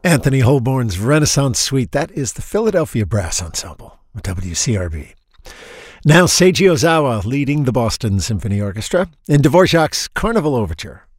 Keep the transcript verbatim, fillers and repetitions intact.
Anthony Holborn's Renaissance Suite. That is the Philadelphia Brass Ensemble with W C R B. Now Seiji Ozawa leading the Boston Symphony Orchestra in Dvorak's Carnival Overture.